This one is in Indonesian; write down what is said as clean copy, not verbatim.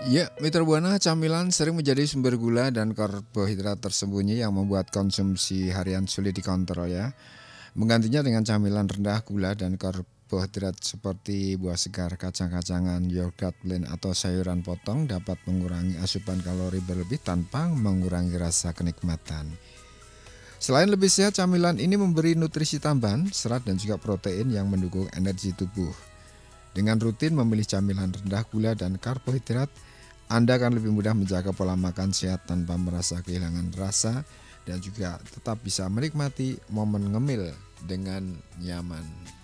Ya, Mitra Buana, camilan sering menjadi sumber gula dan karbohidrat tersembunyi yang membuat konsumsi harian sulit dikontrol ya. Menggantinya dengan camilan rendah gula dan karbohidrat seperti buah segar, kacang-kacangan, yogurt blend atau sayuran potong dapat mengurangi asupan kalori berlebih tanpa mengurangi rasa kenikmatan. Selain lebih sehat, camilan ini memberi nutrisi tambahan, serat dan juga protein yang mendukung energi tubuh. Dengan rutin memilih camilan rendah gula dan karbohidrat, Anda akan lebih mudah menjaga pola makan sehat tanpa merasa kehilangan rasa dan juga tetap bisa menikmati momen ngemil dengan nyaman.